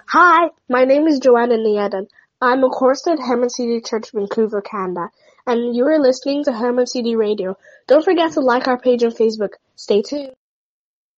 Hi, my name is Joanna Niedan. I'm a chorister at Hermon City Church, Vancouver, Canada, and you are listening to Hermon City Radio. Don't forget to like our page on Facebook. Stay tuned.